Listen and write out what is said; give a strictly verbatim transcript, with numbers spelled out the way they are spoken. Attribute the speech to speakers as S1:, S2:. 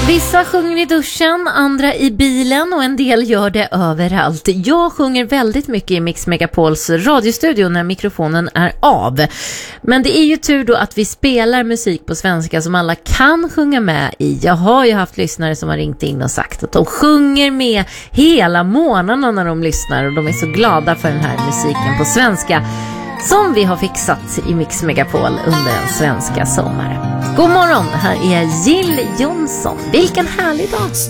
S1: Vissa sjunger i duschen, andra i bilen och en del gör det överallt. Jag sjunger väldigt mycket i Mix Megapols radiostudio när mikrofonen är av. Men det är ju tur då att vi spelar musik på svenska som alla kan sjunga med i. Jag har ju haft lyssnare som har ringt in och sagt att de sjunger med hela månaderna när de lyssnar och de är så glada för den här musiken på svenska som vi har fixat i Mix Megapol under den svenska sommaren. God morgon, här är Jill Johnson. Vilken härlig dag!